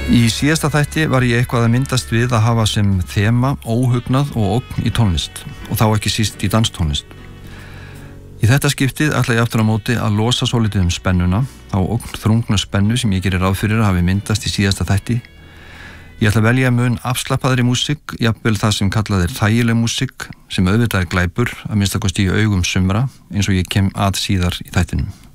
Í síðasta þætti var ég eitthvað að myndast við að hafa sem þema óhugnað og ógn í tónlist og þá ekki síst í danstónlist. Í þetta skiptið ætla ég aftur á móti að losa svolítið spennuna, þá ógn þrungna spennu sem ég gerir ráð fyrir að hafi myndast í síðasta þætti. Ég ætla að velja mun afslappaðri músík, jafnvel það sem kallað þægileg músík, sem auðvitað glæpur, að minnsta kosti í augum sumra, eins og ég kem að síðar í þættinum.